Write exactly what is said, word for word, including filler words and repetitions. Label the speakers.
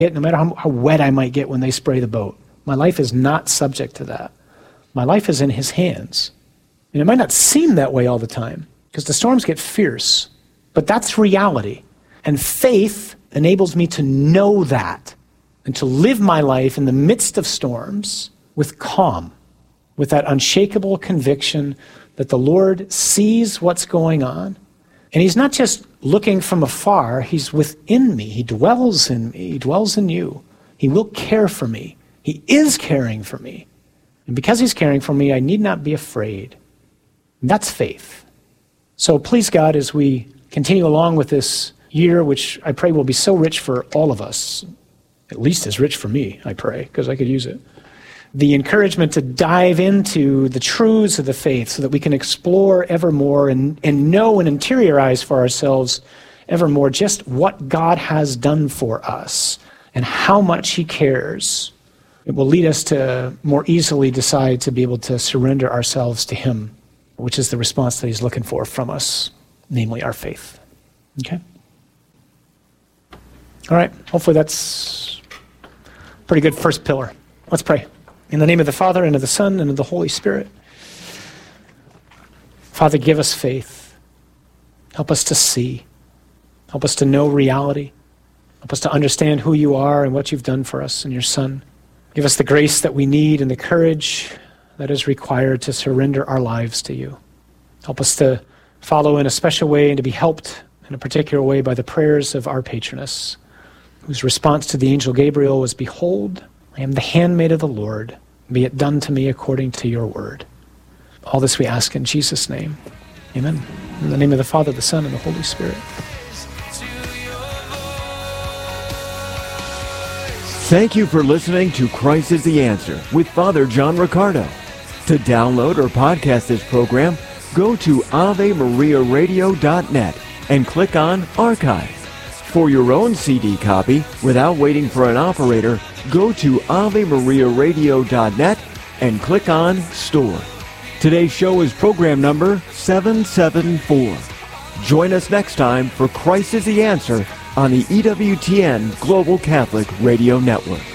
Speaker 1: no matter how, how wet I might get when they spray the boat. My life is not subject to that. My life is in his hands. And it might not seem that way all the time, because the storms get fierce, but that's reality. And faith enables me to know that and to live my life in the midst of storms with calm, with that unshakable conviction that the Lord sees what's going on. And he's not just looking from afar, he's within me. He dwells in me. He dwells in you. He will care for me. He is caring for me. And because he's caring for me, I need not be afraid. And that's faith. So please, God, as we continue along with this year, which I pray will be so rich for all of us, at least as rich for me, I pray, because I could use it. The encouragement to dive into the truths of the faith so that we can explore ever more and, and know and interiorize for ourselves ever more just what God has done for us and how much he cares. It will lead us to more easily decide to be able to surrender ourselves to him, which is the response that he's looking for from us, namely our faith. Okay? All right, hopefully that's a pretty good first pillar. Let's pray. In the name of the Father, and of the Son, and of the Holy Spirit. Father, give us faith. Help us to see. Help us to know reality. Help us to understand who you are and what you've done for us and your Son. Give us the grace that we need and the courage that is required to surrender our lives to you. Help us to follow in a special way and to be helped in a particular way by the prayers of our patroness, whose response to the angel Gabriel was, "Behold, I am the handmaid of the Lord. Be it done to me according to your word." All this we ask in Jesus' name. Amen. In the name of the Father, the Son, and the Holy Spirit.
Speaker 2: Thank you for listening to Christ is the Answer with Father John Riccardo. To download or podcast this program, go to ave maria radio dot net and click on Archive. For your own C D copy, without waiting for an operator, go to ave maria radio dot net and click on Store. Today's show is program number seven seven four. Join us next time for Christ is the Answer on the E W T N Global Catholic Radio Network.